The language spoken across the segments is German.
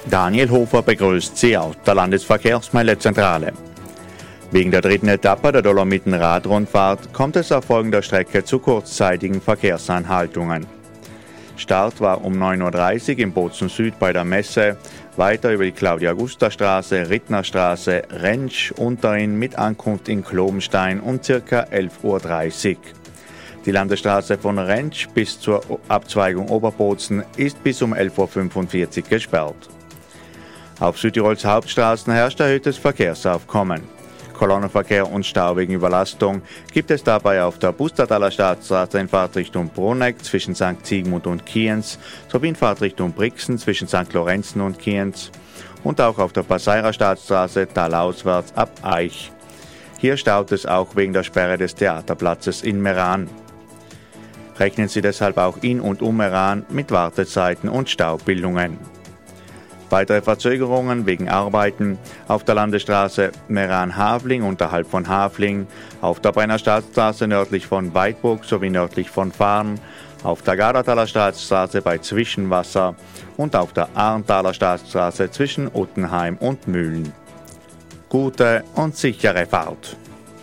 Daniel Hofer begrüßt Sie aus der Landesverkehrsmeilezentrale. Wegen der dritten Etappe der Dolomiten-Radrundfahrt kommt es auf folgender Strecke zu kurzzeitigen Verkehrsanhaltungen. Start war um 9.30 Uhr im Bozen Süd bei der Messe, weiter über die Claudia-Augusta-Straße, Rittnerstraße, Rentsch, Unterinn mit Ankunft in Klobenstein um ca. 11.30 Uhr. Die Landesstraße von Rentsch bis zur Abzweigung Oberbozen ist bis um 11.45 Uhr gesperrt. Auf Südtirols Hauptstraßen herrscht erhöhtes Verkehrsaufkommen. Kolonnenverkehr und Stau wegen Überlastung gibt es dabei auf der Bustataler Staatsstraße in Fahrtrichtung Bruneck zwischen St. Sigmund und Kienz sowie in Fahrtrichtung Brixen zwischen St. Lorenzen und Kienz und auch auf der Passeirer Staatsstraße talauswärts ab Aich. Hier staut es auch wegen der Sperre des Theaterplatzes in Meran. Rechnen Sie deshalb auch in und um Meran mit Wartezeiten und Staubildungen. Weitere Verzögerungen wegen Arbeiten auf der Landesstraße Meran-Havling unterhalb von Havling, auf der Brenner Staatsstraße nördlich von Weidburg sowie nördlich von Farn, auf der Gardertaler Staatsstraße bei Zwischenwasser und auf der Arntaler Staatsstraße zwischen Uttenheim und Mühlen. Gute und sichere Fahrt!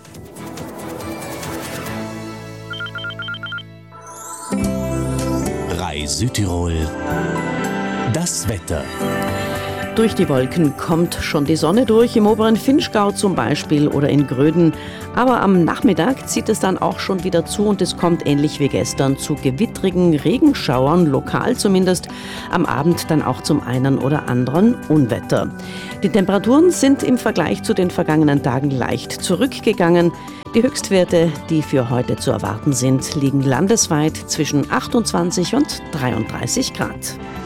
Rai Südtirol. Das Wetter. Durch die Wolken kommt schon die Sonne durch, im oberen Vinschgau zum Beispiel oder in Gröden. Aber am Nachmittag zieht es dann auch schon wieder zu und es kommt ähnlich wie gestern zu gewittrigen Regenschauern, lokal zumindest. Am Abend dann auch zum einen oder anderen Unwetter. Die Temperaturen sind im Vergleich zu den vergangenen Tagen leicht zurückgegangen. Die Höchstwerte, die für heute zu erwarten sind, liegen landesweit zwischen 28 und 33 Grad.